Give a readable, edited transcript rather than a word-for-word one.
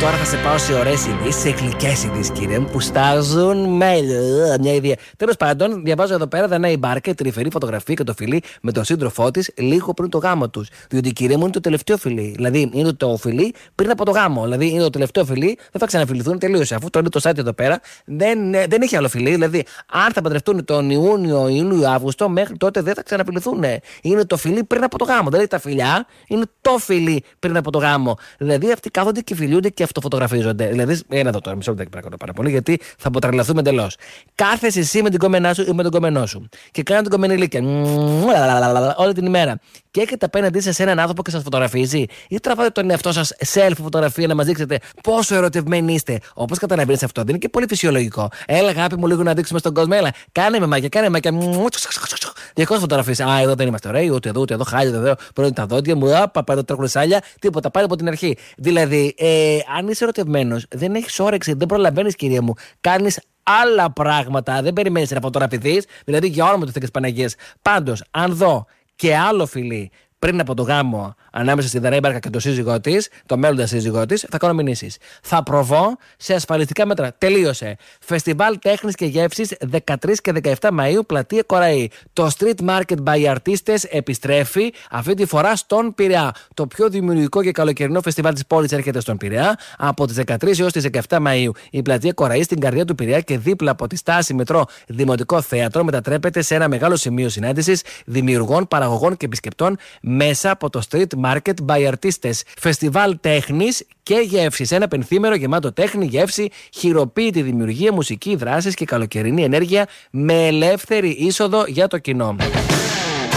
Τώρα θα σε πάω σε ωραίες ειδήσεις, σε γλυκές ειδήσεις, κύριε μου, που στάζουν με μια ιδέα. Τέλος πάντων, διαβάζω εδώ πέρα Δανάη Μπάρκερ, τρυφερή φωτογραφία και το φιλί με τον σύντροφό της λίγο πριν το γάμο τους. Διότι, κύριε μου, είναι το τελευταίο φιλί. Δηλαδή, είναι το φιλί πριν από το γάμο. Δηλαδή, είναι το τελευταίο φιλί, δεν θα ξαναφιληθούν, τελείωσε. Αφού το είναι το site εδώ πέρα, δεν έχει άλλο φιλί. Δηλαδή, αν θα παντρευτούν τον Ιούνιο, Αύγουστο, μέχρι τότε δεν θα ξαναφιληθούν. Είναι το φιλί πριν από το γάμο. Δηλαδή, τα φιλιά είναι το φιλί πριν από το γάμο. Δηλαδή, αυτοί κάθονται και φιλιούνται και αυτοφωτογραφίζονται. Δηλαδή, ένα εδώ τώρα, μισό λεπτό παρακαλώ πάρα πολύ, γιατί θα αποτρελαθούμε εντελώς. Κάθεσαι εσύ με την κομμενά σου ή με τον κομμενό σου και κάνει την κομμενιλίκια όλη την ημέρα. Και έχετε απέναντί σας έναν άνθρωπο και σας φωτογραφίζει, ή τραβάτε τον εαυτό σας selfie φωτογραφία να μας δείξετε πόσο ερωτευμένοι είστε. Όπως καταλαβαίνεις, αυτό δεν είναι και πολύ φυσιολογικό. Έλα, αγάπη μου, λίγο να δείξουμε στον κόσμο. Έλα, κάνε με μάκια, κάνε με μάκια. 200 φωτογραφίες. Α, εδώ δεν είμαστε ωραίοι, ούτε εδώ, χάλια, εδώ. Πρώτα τα δόντια μου, απα, εδώ τρέχουν σάλια, τίποτα, πάλι από την αρχή. Δηλαδή, αν είσαι ερωτευμένος, δεν έχεις όρεξη, δεν προλαβαίνεις, κυρία μου. Κάνεις άλλα πράγματα, δεν περιμένεις να φωτογραφηθείς, δηλαδή για όνομα του Θεού και της Παναγίας. Πάντως, αν δω και άλλο φιλί πριν από το γάμο ανάμεσα στη Δανάη Μπάρκα και τον σύζυγό της, το μέλλοντα σύζυγό της, θα κάνω μηνύσεις. Θα προβώ σε ασφαλιστικά μέτρα. Τελείωσε. Φεστιβάλ Τέχνης και Γεύσης 13 και 17 Μαΐου, πλατεία Κοραή. Το Street Market by Artistes επιστρέφει αυτή τη φορά στον Πειραιά. Το πιο δημιουργικό και καλοκαιρινό φεστιβάλ της πόλης έρχεται στον Πειραιά από τις 13 έως τις 17 Μαΐου. Η πλατεία Κοραή στην καρδιά του Πειραιά και δίπλα από τη στάση μετρό Δημοτικό Θέατρο μετατρέπεται σε ένα μεγάλο σημείο συνάντησης δημιουργών, παραγωγών και επισκεπτών μέσα από το Street Market by Artistes. Φεστιβάλ τέχνης και γεύσης. Ένα πενθήμερο γεμάτο τέχνη, γεύση, χειροποίητη δημιουργία, μουσική, δράσεις και καλοκαιρινή ενέργεια με ελεύθερη είσοδο για το κοινό.